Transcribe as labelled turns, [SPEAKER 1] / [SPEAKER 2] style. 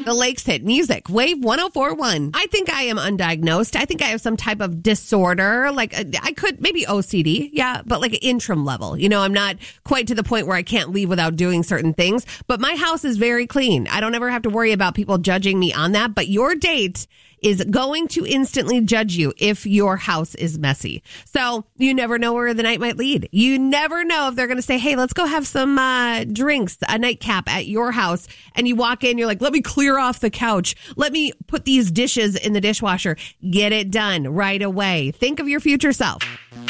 [SPEAKER 1] The Lakes hit music, Wave 104.1. I think I am undiagnosed. I think I have some type of disorder. Like I could, maybe OCD. Yeah. But like an interim level. You know, I'm not quite to the point where I can't leave without doing certain things. But my house is very clean. I don't ever have to worry about people judging me on that. But your date is going to instantly judge you if your house is messy. So you never know where the night might lead. You never know if they're going to say, hey, let's go have some drinks, a nightcap at your house. And you walk in, you're like, let me clear off the couch. Let me put these dishes in the dishwasher. Get it done right away. Think of your future self.